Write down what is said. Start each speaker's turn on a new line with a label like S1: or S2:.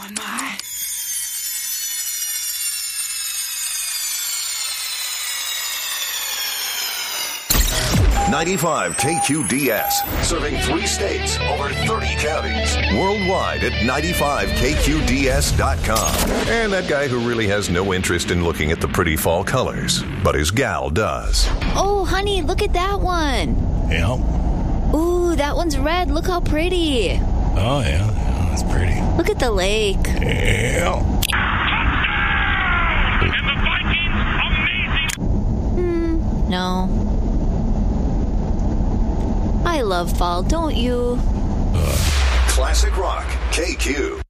S1: on my...
S2: 95 KQDS, serving 3 states, over 30 counties, worldwide at 95KQDS.com. And that guy who really has no interest in looking at the pretty fall colors, but his gal does.
S3: Oh, honey, look at that one.
S4: Yeah.
S3: Ooh, that one's red. Look how pretty.
S4: Oh, yeah. That's pretty.
S3: Look at the lake.
S4: Yeah.
S5: And the Vikings, amazing.
S3: No. I love fall, don't you?
S2: Classic Rock, KQ.